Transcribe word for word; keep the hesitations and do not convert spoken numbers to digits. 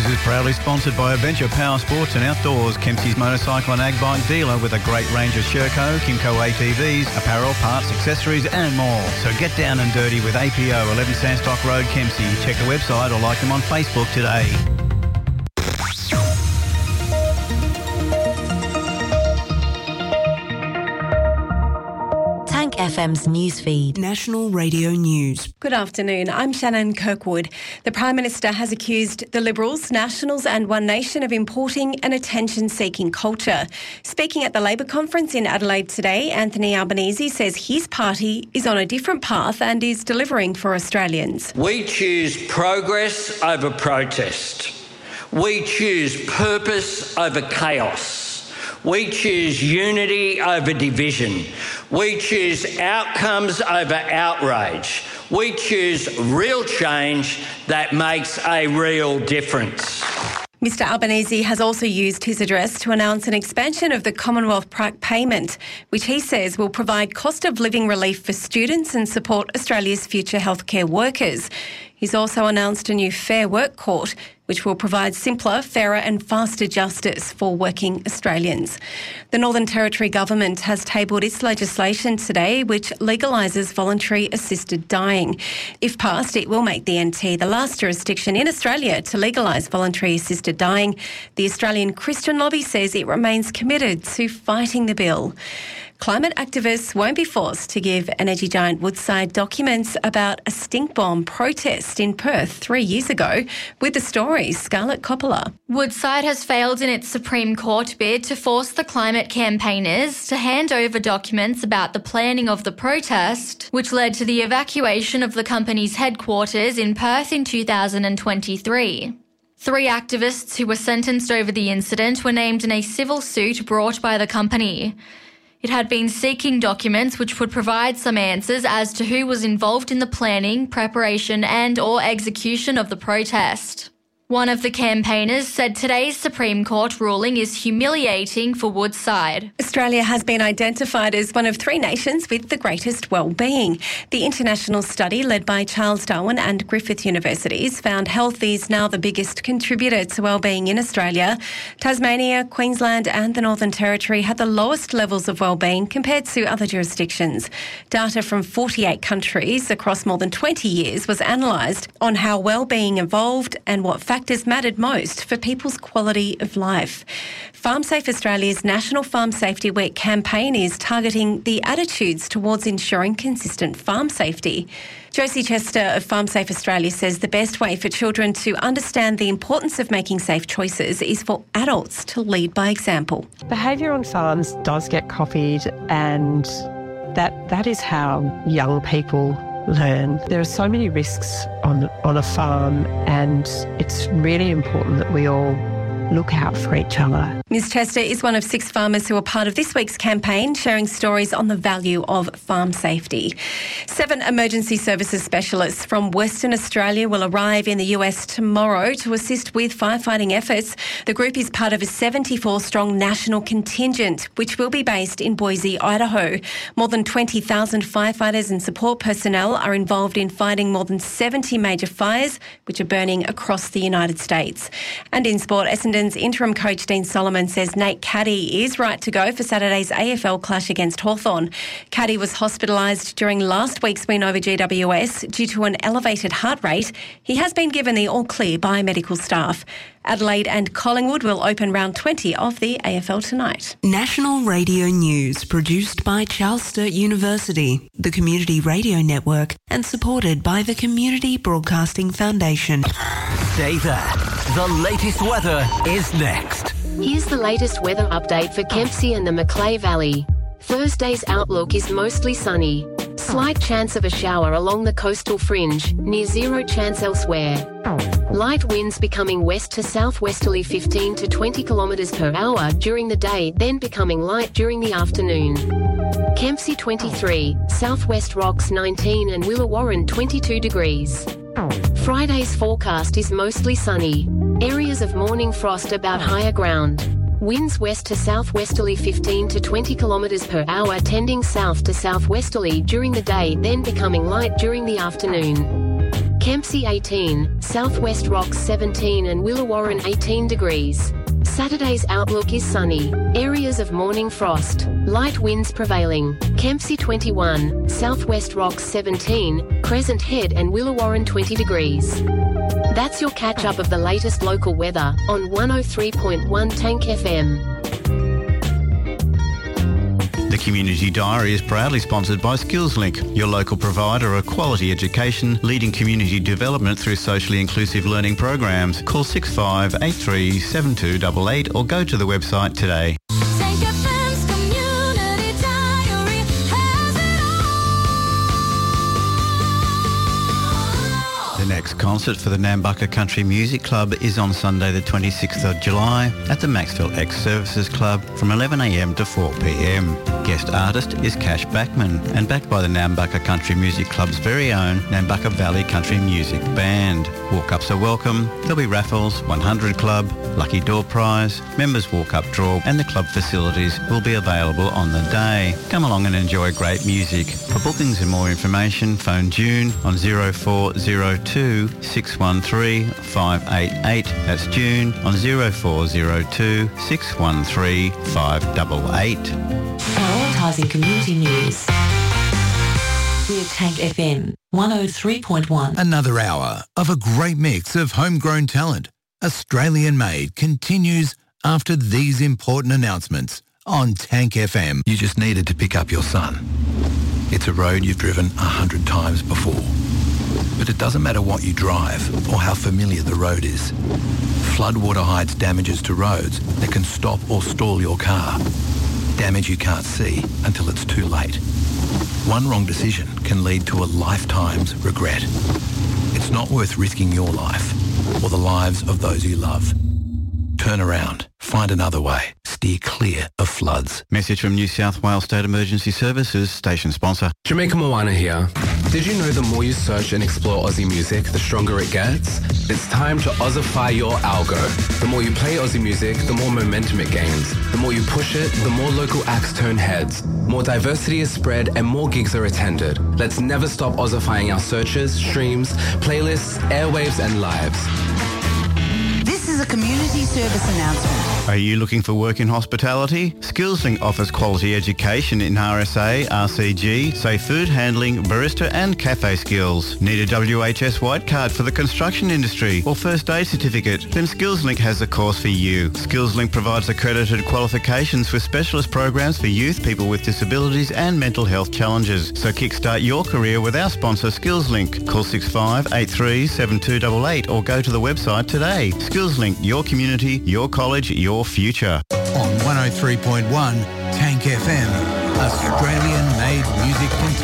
News is proudly sponsored by Adventure Power Sports and Outdoors, Kempsey's motorcycle and ag bike dealer with a great range of Sherco, Kimco A T Vs, apparel, parts, accessories and more. So get down and dirty with A P O, eleven Sandstock Road, Kempsey. Check the website or like them on Facebook today. F M's newsfeed. National Radio News. Good afternoon. I'm Shannon Kirkwood. The Prime Minister has accused the Liberals, Nationals and One Nation of importing an attention-seeking culture. Speaking at the Labor conference in Adelaide today, Anthony Albanese says his party is on a different path and is delivering for Australians. We choose progress over protest. We choose purpose over chaos. We choose unity over division. We choose outcomes over outrage. We choose real change that makes a real difference. Mister Albanese has also used his address to announce an expansion of the Commonwealth Prac payment, which he says will provide cost of living relief for students and support Australia's future healthcare workers. He's also announced a new Fair Work Court, which will provide simpler, fairer and faster justice for working Australians. The Northern Territory Government has tabled its legislation today, which legalises voluntary assisted dying. If passed, it will make the N T the last jurisdiction in Australia to legalise voluntary assisted dying. The Australian Christian Lobby says it remains committed to fighting the bill. Climate activists won't be forced to give energy giant Woodside documents about a stink bomb protest in Perth three years ago. With the story, Scarlett Coppola. Woodside has failed in its Supreme Court bid to force the climate campaigners to hand over documents about the planning of the protest, which led to the evacuation of the company's headquarters in Perth in two thousand twenty-three. Three activists who were sentenced over the incident were named in a civil suit brought by the company. It had been seeking documents which would provide some answers as to who was involved in the planning, preparation and or execution of the protest. One of the campaigners said today's Supreme Court ruling is humiliating for Woodside. Australia has been identified as one of three nations with the greatest well-being. The international study led by Charles Darwin and Griffith Universities found health is now the biggest contributor to well-being in Australia. Tasmania, Queensland and the Northern Territory had the lowest levels of well-being compared to other jurisdictions. Data from forty-eight countries across more than twenty years was analysed on how well-being evolved and what factors Factors mattered most for people's quality of life. FarmSafe Australia's National Farm Safety Week campaign is targeting the attitudes towards ensuring consistent farm safety. Josie Chester of FarmSafe Australia says the best way for children to understand the importance of making safe choices is for adults to lead by example. Behaviour on farms does get copied, and that that is how young people learn. There are so many risks on on a farm, and it's really important that we all look out for each other. Miz Chester is one of six farmers who are part of this week's campaign, sharing stories on the value of farm safety. Seven emergency services specialists from Western Australia will arrive in the U S tomorrow to assist with firefighting efforts. The group is part of a seventy-four strong national contingent, which will be based in Boise, Idaho. More than twenty thousand firefighters and support personnel are involved in fighting more than seventy major fires, which are burning across the United States. And in sport, Essendon interim coach Dean Solomon says Nate Caddy is right to go for Saturday's A F L clash against Hawthorn. Caddy was hospitalised during last week's win over G W S due to an elevated heart rate. He has been given the all clear by medical staff. Adelaide and Collingwood will open round twenty of the A F L tonight. National Radio News, produced by Charles Sturt University, the Community Radio Network, and supported by the Community Broadcasting Foundation. Stay there. The latest weather is next. Here's the latest weather update for Kempsey and the Macleay Valley. Thursday's outlook is mostly sunny. Slight chance of a shower along the coastal fringe, near zero chance elsewhere. Light winds becoming west to southwesterly fifteen to twenty kilometres per hour during the day, then becoming light during the afternoon. Kempsey twenty-three, Southwest Rocks nineteen and Willawarren twenty-two degrees. Friday's forecast is mostly sunny. Areas of morning frost about higher ground. Winds west to southwesterly fifteen to twenty kilometres per hour tending south to southwesterly during the day, then becoming light during the afternoon. Kempsey eighteen, Southwest Rocks seventeen and Willawarrin eighteen degrees. Saturday's outlook is sunny. Areas of morning frost. Light winds prevailing. Kempsey twenty-one, Southwest Rocks seventeen, Crescent Head and Willawarrin twenty degrees. That's your catch-up of the latest local weather on one oh three point one Tank F M. The Community Diary is proudly sponsored by SkillsLink, your local provider of quality education, leading community development through socially inclusive learning programs. Call six five eight three seven two eight eight or go to the website today. The next concert for the Nambucca Country Music Club is on Sunday the twenty-sixth of July at the Maxville Ex-Services Club from eleven a m to four p m. Guest artist is Cash Backman and backed by the Nambucca Country Music Club's very own Nambucca Valley Country Music Band. Walk-ups are welcome. There'll be raffles, one hundred Club, lucky door prize, members walk-up draw and the club facilities will be available on the day. Come along and enjoy great music. For bookings and more information, phone June on zero four zero two six one three five eight eight. That's June on zero four zero two six one three five eight eight. Prioritising community news. We're Tank F M one oh three point one. Another hour of a great mix of homegrown talent, Australian made, continues after these important announcements on Tank F M. You just needed to pick up your son. It's a road you've driven a hundred times before. But it doesn't matter what you drive or how familiar the road is. Floodwater hides damages to roads that can stop or stall your car. Damage you can't see until it's too late. One wrong decision can lead to a lifetime's regret. It's not worth risking your life or the lives of those you love. Turn around. Find another way. Steer clear of floods. Message from New South Wales State Emergency Services, station sponsor. Jamaica Moana here. Did you know the more you search and explore Aussie music, the stronger it gets? It's time to Aussify your algo. The more you play Aussie music, the more momentum it gains. The more you push it, the more local acts turn heads. More diversity is spread and more gigs are attended. Let's never stop Aussifying our searches, streams, playlists, airwaves and lives. This is a community service announcement. Are you looking for work in hospitality? SkillsLink offers quality education in R S A, R C G, safe food handling, barista and cafe skills. Need a W H S white card for the construction industry or first aid certificate? Then SkillsLink has a course for you. SkillsLink provides accredited qualifications with specialist programs for youth, people with disabilities and mental health challenges. So kickstart your career with our sponsor SkillsLink. Call six five eight three seven two eight eight or go to the website today. SkillsLink, your community, your college, your future. On one oh three point one Tank F M, Australian made music continues.